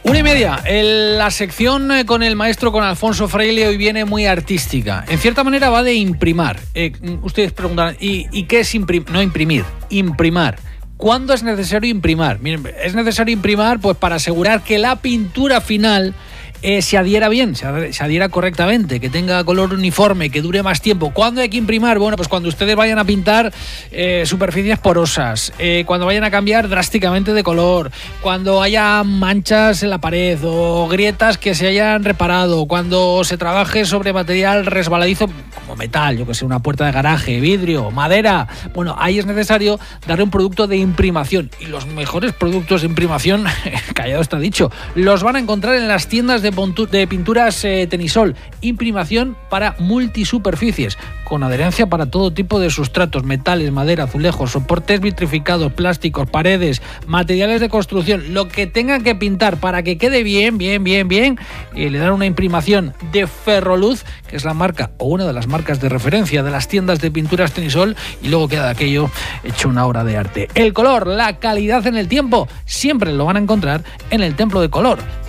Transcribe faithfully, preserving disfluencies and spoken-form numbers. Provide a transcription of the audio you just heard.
Una y media. El, la sección eh, con el maestro, con Alfonso Fraile, hoy viene muy artística. En cierta manera va de imprimar. Eh, ustedes preguntan, ¿y, ¿y qué es imprimir? No imprimir, imprimar. ¿Cuándo es necesario imprimar? Miren, es necesario imprimar pues para asegurar que la pintura final eh, se adhiera bien, se, ad- se adhiera correctamente, que tenga color uniforme, que dure más tiempo. ¿Cuándo hay que imprimar? Bueno, pues cuando ustedes vayan a pintar eh, superficies porosas, eh, cuando vayan a cambiar drásticamente de color, cuando haya manchas en la pared o grietas que se hayan reparado, cuando se trabaje sobre material resbaladizo como metal, yo que sé, una puerta de garaje, vidrio, madera. Bueno, ahí es necesario darle un producto de imprimación, y los mejores productos de imprimación, callado está dicho, los van a encontrar en las tiendas de, pontu- de pinturas eh, Tenisol. Imprimación para multisuperficies, con adherencia para todo tipo de sustratos, metales, madera, azulejos, soportes vitrificados, plásticos, paredes, materiales de construcción, lo que tengan que pintar para que quede bien, bien, bien, bien, y le dan una imprimación de Ferroluz, que es la marca o una de las marcas de referencia de las tiendas de pinturas Tenisol, y luego queda aquello hecho una obra de arte. El color, la calidad en el tiempo, siempre lo van a encontrar en el Templo de Color.